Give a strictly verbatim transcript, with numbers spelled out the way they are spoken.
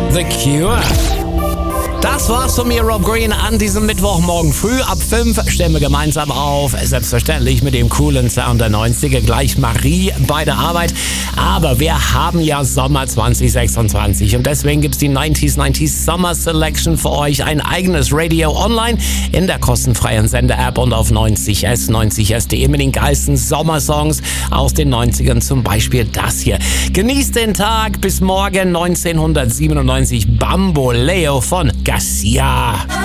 The Cure. Das war's von mir, Rob Green, an diesem Mittwochmorgen früh. Ab fünf stellen wir gemeinsam auf. Selbstverständlich mit dem coolen Sound der neunziger. Gleich Marie bei der Arbeit. Aber wir haben ja Sommer zwanzig sechsundzwanzig. Und deswegen gibt's die neunziger neunzig Summer Selection für euch. Ein eigenes Radio online in der kostenfreien Sender-App und auf neunzig S, neunzig S Punkt D E mit den geilsten Sommersongs aus den neunzigern. Zum Beispiel das hier. Genießt den Tag. Bis morgen neunzehnhundertsiebenundneunzig. Bamboleo von Garcia.